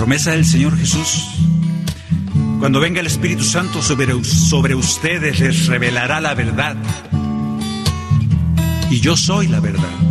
promesa del Señor Jesús: cuando venga el Espíritu Santo sobre ustedes, les revelará la verdad. Y yo soy la verdad.